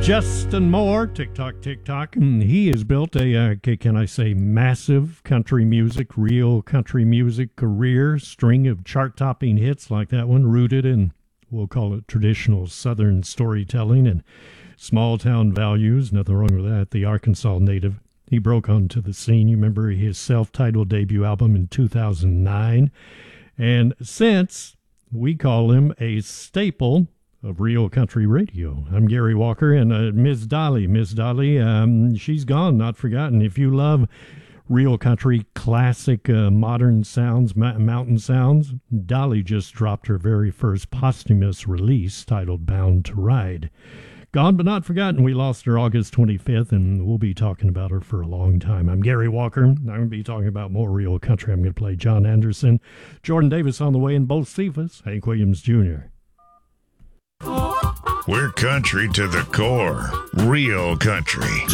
Justin Moore, tick-tock, tick-tock. He has built a, can I say, massive country music, real country music career, string of chart-topping hits like that one, rooted in, we'll call it traditional Southern storytelling and small-town values. Nothing wrong with that. The Arkansas native. He broke onto the scene. You remember his self-titled debut album in 2009. And since we call him a staple of real country radio. I'm Gary Walker, and Ms. Dolly, she's gone, not forgotten. If you love real country, classic modern sounds, mountain sounds, Dolly just dropped her very first posthumous release titled Bound to Ride. Gone but not forgotten. We lost her August 25th, and we'll be talking about her for a long time. I'm Gary Walker. I'm going to be talking about more real country. I'm going to play John Anderson, Jordan Davis on the way, and both Cephas, Hank Williams Jr. We're country to the core. Real country.